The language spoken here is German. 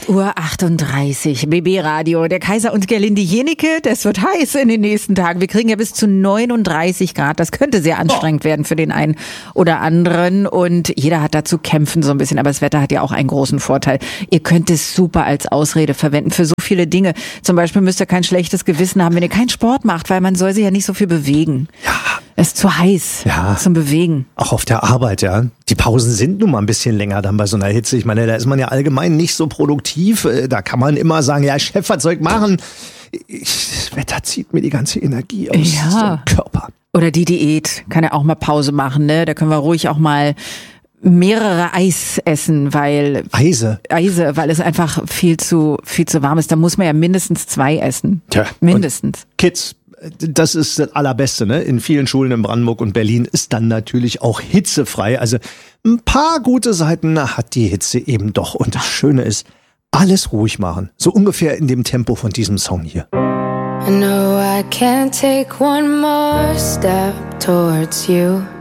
6:38 Uhr, BB Radio, der Kaiser und Gerlinde Jenike, das wird heiß in den nächsten Tagen. Wir kriegen ja bis zu 39 Grad, das könnte sehr anstrengend werden für den einen oder anderen und jeder hat da zu kämpfen so ein bisschen, aber das Wetter hat ja auch einen großen Vorteil. Ihr könnt es super als Ausrede verwenden für so viele Dinge. Zum Beispiel müsst ihr kein schlechtes Gewissen haben, wenn ihr keinen Sport macht, weil man soll sich ja nicht so viel bewegen. Ja. Es ist zu heiß zum Bewegen. Auch auf der Arbeit, ja. Die Pausen sind nun mal ein bisschen länger dann bei so einer Hitze. Ich meine, da ist man ja allgemein nicht so produktiv. Da kann man immer sagen, ja, Chef, was soll ich machen? Das Wetter zieht mir die ganze Energie aus dem Körper. Oder die Diät kann ja auch mal Pause machen, ne? Da können wir ruhig auch mal mehrere Eis essen, weil weil es einfach viel zu warm ist. Da muss man ja mindestens 2 essen. Tja, mindestens. Kids, das ist das Allerbeste, ne? In vielen Schulen in Brandenburg und Berlin ist dann natürlich auch hitzefrei. Also ein paar gute Seiten hat die Hitze eben doch. Und das Schöne ist, alles ruhig machen. So ungefähr in dem Tempo von diesem Song hier. I know I can't take one more step towards you.